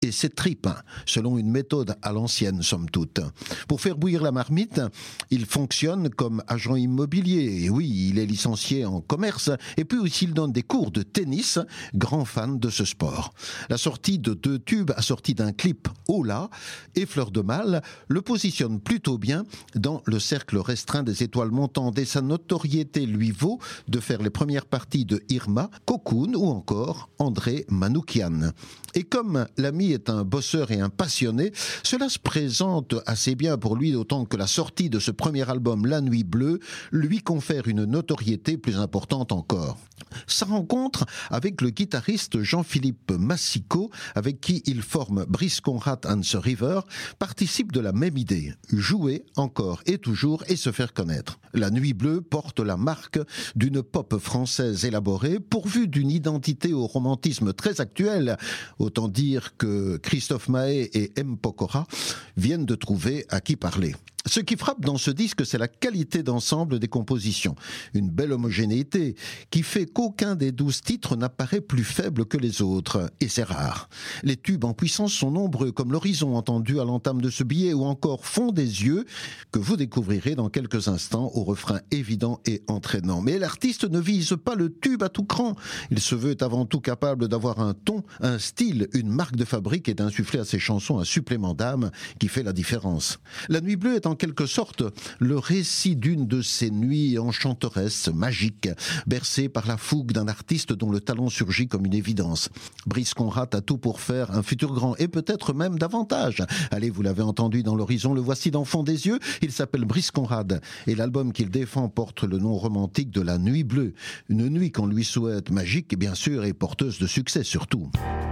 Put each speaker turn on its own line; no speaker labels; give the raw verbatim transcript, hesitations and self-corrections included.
et ses tripes, selon une méthode à l'ancienne, somme toute. Pour faire bouillir la marmite, il fonctionne comme agent immobilier. Et oui, il est licencié en commerce, et puis aussi il donne des cours de tennis, grand fan de ce sport. La sortie de deux tubes assortie d'un clip haut là et Fleur de Mal le positionne plutôt bien dans le cercle restreint des étoiles montantes, et sa notoriété lui vaut de faire les premières parties de Irma, Cocoon ou encore André Manoukian. Et comme l'ami est un bosseur et un passionné, cela se présente assez bien pour lui, d'autant que la sortie de ce premier album, La Nuit Bleue, lui confère une notoriété plus importante encore. Sa rencontre avec le guitariste Jean-Philippe Massico, avec qui il forme Brice Conrad and the River, participe de la même idée, jouer encore et toujours et se faire connaître. La Nuit Bleue porte la marque d'une pop française élaborée, pourvue d'une identité au romantisme très actuel. Autant dire que Christophe Maé et M. Pokora viennent de trouver à qui parler. Ce qui frappe dans ce disque, c'est la qualité d'ensemble des compositions. Une belle homogénéité qui fait qu'aucun des douze titres n'apparaît plus faible que les autres. Et c'est rare. Les tubes en puissance sont nombreux, comme l'horizon entendu à l'entame de ce billet, ou encore Fond des yeux, que vous découvrirez dans quelques instants au refrain évident et entraînant. Mais l'artiste ne vise pas le tube à tout cran. Il se veut avant tout capable d'avoir un ton, un style, une marque de fabrique, et d'insuffler à ses chansons un supplément d'âme qui fait la différence. La Nuit Bleue est en quelque sorte le récit d'une de ces nuits enchanteresses, magiques, bercées par la fougue d'un artiste dont le talent surgit comme une évidence. Brice Conrad a tout pour faire un futur grand, et peut-être même davantage. Allez, vous l'avez entendu dans l'horizon, le voici dans Fond des yeux. Il s'appelle Brice Conrad, et l'album qu'il défend porte le nom romantique de La Nuit Bleue. Une nuit qu'on lui souhaite magique, et bien sûr, et porteuse de succès surtout.